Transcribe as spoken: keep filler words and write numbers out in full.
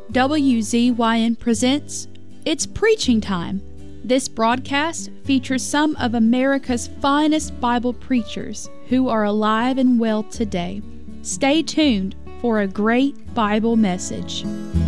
W Z Y N presents It's Preaching Time. This broadcast features some of America's finest Bible preachers who are alive and well today. Stay tuned for a great Bible message.